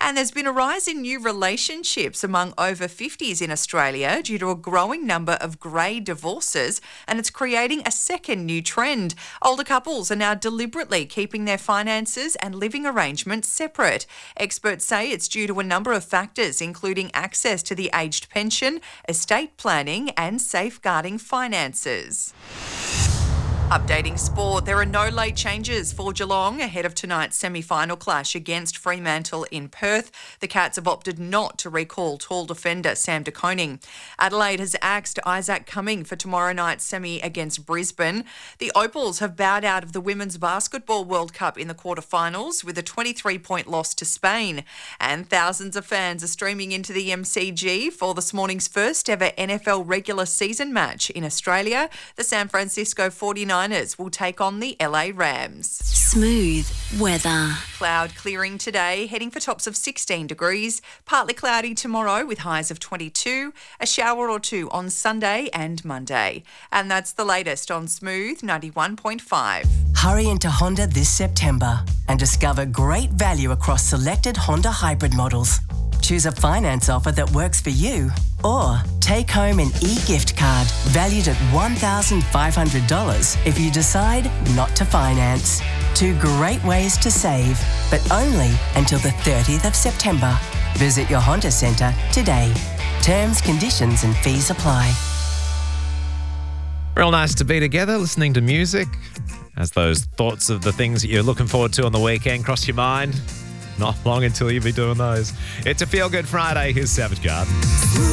And there's been a rise in new relationships among over 50s in Australia due to a growing number of grey divorces, and it's creating a second new trend. Older couples are now deliberately keeping their finances and living arrangements separate. Experts say it's due to a number of factors, including access to the aged pension, estate planning and safeguarding finances. Updating sport, there are no late changes for Geelong ahead of tonight's semi-final clash against Fremantle in Perth. The Cats have opted not to recall tall defender Sam De Koning. Adelaide has axed Isaac Cumming for tomorrow night's semi against Brisbane. The Opals have bowed out of the Women's Basketball World Cup in the quarterfinals with a 23-point loss to Spain. And thousands of fans are streaming into the MCG for this morning's first ever NFL regular season match in Australia. The San Francisco 49ers will take on the LA Rams. Smooth weather. Cloud clearing today, heading for tops of 16 degrees. Partly cloudy tomorrow with highs of 22. A shower or two on Sunday and Monday. And that's the latest on Smooth 91.5. Hurry into Honda this September and discover great value across selected Honda hybrid models. Choose a finance offer that works for you, or take home an e-gift card valued at $1,500 if you decide not to finance. Two great ways to save, but only until the 30th of September. Visit your Honda Centre today. Terms, conditions and fees apply. Real nice to be together, listening to music. As those thoughts of the things that you're looking forward to on the weekend cross your mind, not long until you'll be doing those. It's a Feel Good Friday. Here's Savage Garden.